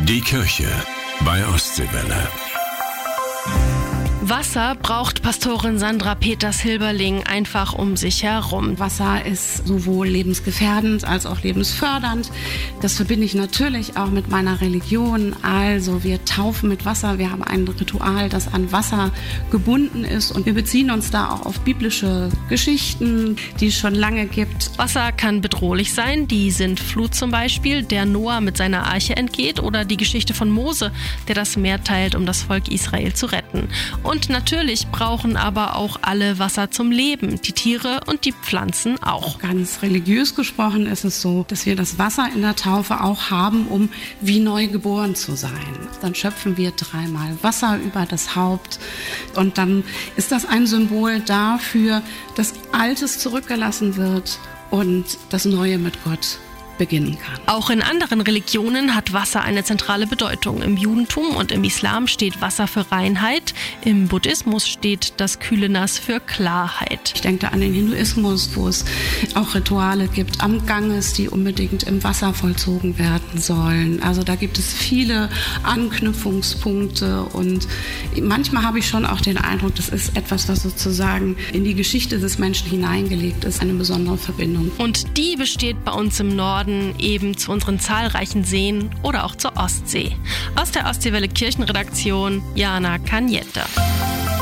Die Kirche bei Ostseewelle. Wasser braucht Pastorin Sandra Peters-Hilberling einfach um sich herum. Wasser ist sowohl lebensgefährdend als auch lebensfördernd. Das verbinde ich natürlich auch mit meiner Religion. Also wir taufen mit Wasser. Wir haben ein Ritual, das an Wasser gebunden ist. Und wir beziehen uns da auch auf biblische Geschichten, die es schon lange gibt. Wasser kann bedrohlich sein. Die Sintflut zum Beispiel, der Noah mit seiner Arche entgeht. Oder die Geschichte von Mose, der das Meer teilt, um das Volk Israel zu retten. Und natürlich brauchen aber auch alle Wasser zum Leben, die Tiere und die Pflanzen auch. Ganz religiös gesprochen ist es so, dass wir das Wasser in der Taufe auch haben, um wie neu geboren zu sein. Dann schöpfen wir 3-mal Wasser über das Haupt und dann ist das ein Symbol dafür, dass Altes zurückgelassen wird und das Neue mit Gott beginnen kann. Auch in anderen Religionen hat Wasser eine zentrale Bedeutung. Im Judentum und im Islam steht Wasser für Reinheit. Im Buddhismus steht das kühle Nass für Klarheit. Ich denke an den Hinduismus, wo es auch Rituale gibt am Ganges, die unbedingt im Wasser vollzogen werden sollen. Also da gibt es viele Anknüpfungspunkte und manchmal habe ich schon auch den Eindruck, das ist etwas, was sozusagen in die Geschichte des Menschen hineingelegt ist, eine besondere Verbindung. Und die besteht bei uns im Norden eben zu unseren zahlreichen Seen oder auch zur Ostsee. Aus der Ostseewelle Kirchenredaktion, Jana Cagnette.